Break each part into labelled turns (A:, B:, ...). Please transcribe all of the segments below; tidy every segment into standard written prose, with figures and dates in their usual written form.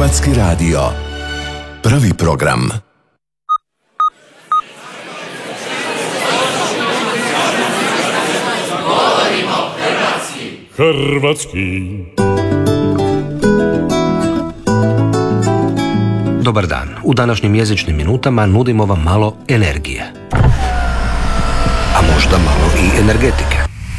A: Hrvatski radio. Prvi program.
B: Hrvatski.
C: Dobar dan. U današnjim jezičnim minutama nudimo vam malo energije. A možda malo i energetike.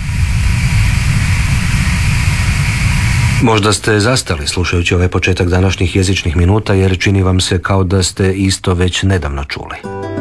C: Možda ste zastali slušajući ovaj početak današnjih jezičnih minuta jer čini vam se kao da ste isto već nedavno čuli.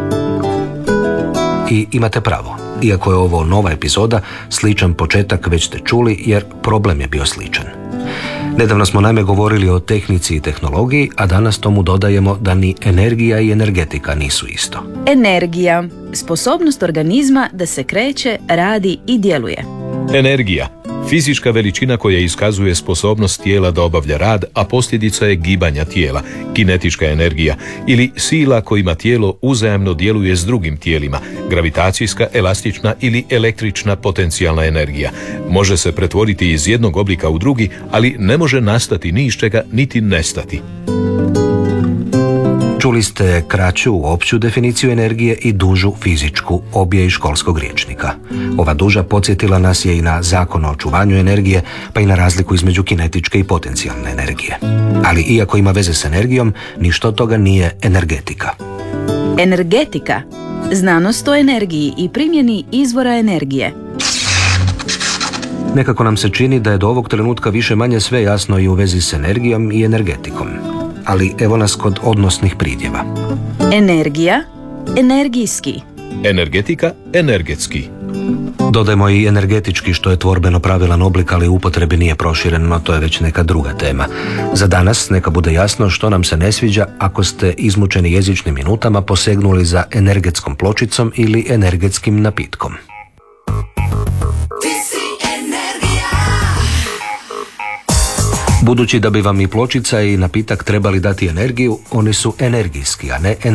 C: I imate pravo. Iako je ovo nova epizoda, sličan početak već ste čuli jer problem je bio sličan. Nedavno smo naime govorili o tehnici i tehnologiji, a danas tomu dodajemo da ni energija i energetika nisu isto.
D: Energija. Sposobnost organizma da se kreće, radi i djeluje.
E: Energija. Fizička veličina koja iskazuje sposobnost tijela da obavlja rad, a posljedica je gibanja tijela, kinetička energija, ili sila kojima tijelo uzajamno djeluje s drugim tijelima, gravitacijska, elastična ili električna potencijalna energija. Može se pretvoriti iz jednog oblika u drugi, ali ne može nastati ni iz čega, niti nestati.
C: Čuli ste kraću, opću definiciju energije i dužu fizičku, obje iz školskog rječnika. Ova duža podsjetila nas je i na zakon o očuvanju energije, pa i na razliku između kinetičke i potencijalne energije. Ali iako ima veze s energijom, ništa od toga nije energetika.
D: Energetika. Znanost o energiji i primjeni izvora energije.
C: Nekako nam se čini da je do ovog trenutka više manje sve jasno i u vezi s energijom i energetikom. Ali evo nas kod odnosnih pridjeva.
D: Energija, energijski.
E: Energetika, energetski.
C: Dodajmo i energetički, što je tvorbeno pravilan oblik, ali u upotrebi nije proširen, no to je već neka druga tema. Za danas neka bude jasno što nam se ne sviđa ako ste izmučeni jezičnim minutama posegnuli za energetskom pločicom ili energetskim napitkom. Budući da bi vam i pločica i napitak trebali dati energiju, oni su energijski, a ne